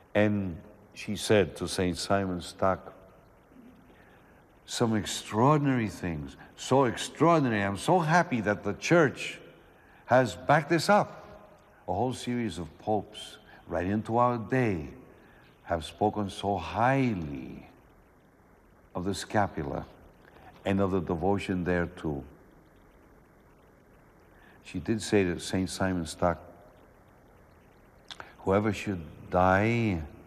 And she said to St. Simon Stock, some extraordinary things, so extraordinary. I'm so happy that the church has backed this up. A whole series of popes right into our day have spoken so highly of the scapula and of the devotion thereto. She did say to St. Simon Stock, whoever should die